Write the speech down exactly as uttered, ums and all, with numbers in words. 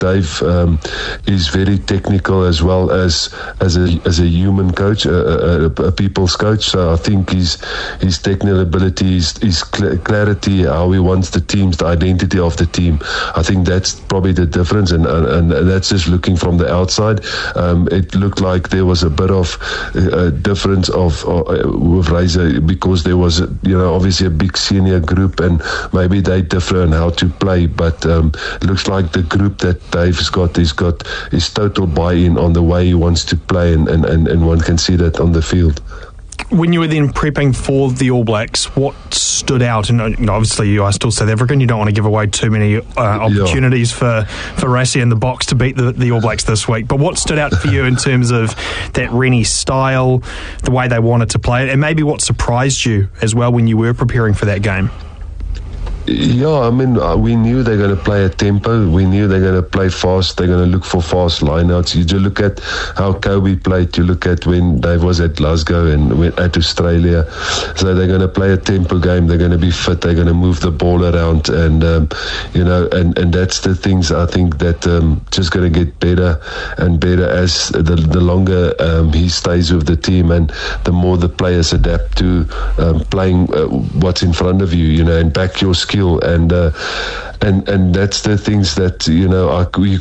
Dave um, is very technical as well as as a as a human coach, a, a, a people's coach. So I think his his technical ability, his, his clarity, how he wants the teams, the identity of the team. I think that's probably the difference, and and, and that's just looking from the outside. Um, it looked like there was a bit of a difference of uh, with Razor, because there was, you know, obviously a big senior group, and maybe they differ on how to play. But um, it looks like the group that Dave's got, he's got his total buy-in on the way he wants to play, and, and, and, and one can see that on the field. When you were then prepping for the All Blacks, what stood out? And you know, obviously you are still South African, you don't want to give away too many uh, opportunities yeah. for, for Rassie in the box to beat the, the All Blacks this week. But what stood out for you in terms of that Rennie style, the way they wanted to play it, and maybe what surprised you as well when you were preparing for that game? Yeah, I mean, we knew they're going to play a tempo. We knew they're going to play fast. They're going to look for fast lineouts. You just look at how Kobe played. You look at when Dave was at Glasgow and went at Australia. So they're going to play a tempo game. They're going to be fit. They're going to move the ball around, and um, you know, and, and that's the things I think that um, just going to get better and better as the the longer um, he stays with the team, and the more the players adapt to um, playing uh, what's in front of you, you know, and back your skill. And uh, and and that's the things that, you know, I, you